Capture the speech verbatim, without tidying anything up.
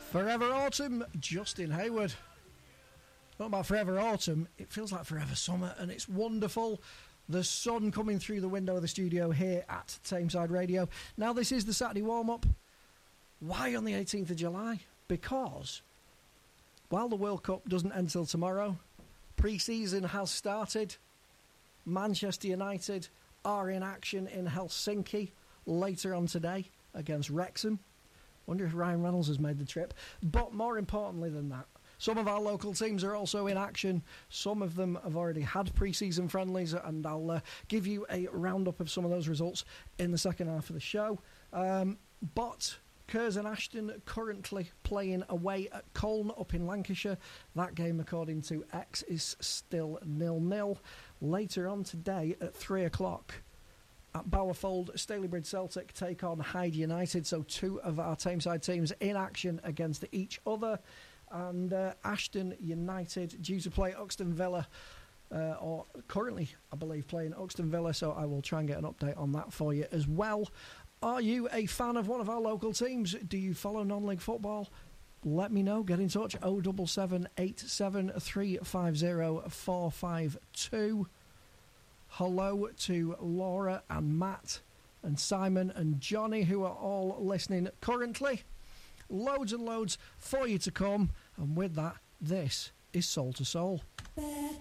Forever Autumn, Justin Hayward. Not about Forever Autumn, it feels like Forever Summer, and it's wonderful. The sun coming through the window of the studio here at Tameside Radio. Now, this is the Saturday warm-up. Why on the eighteenth of July? Because while the World Cup doesn't end till tomorrow, pre-season has started. Manchester United are in action in Helsinki later on today against Wrexham. Wonder if Ryan Reynolds has made the trip. But more importantly than that, some of our local teams are also in action. Some of them have already had pre-season friendlies, and I'll uh, give you a roundup of some of those results in the second half of the show. Um, but Curzon Ashton currently playing away at Colne up in Lancashire. That game, according to X, is still nil nil. Later on today at three o'clock, at Bowerfold, Stalybridge Celtic take on Hyde United. So two of our Tameside teams in action against each other. And uh, Ashton United due to play Uxton Villa, uh, or currently, I believe, playing Uxton Villa. So I will try and get an update on that for you as well. Are you a fan of one of our local teams? Do you follow non-league football? Let me know. Get in touch. oh seven seven, eight seven three five oh, four five two. Hello to Laura and Matt and Simon and Johnny, who are all listening currently. Loads and loads for you to come. And with that, this is Soul to Soul.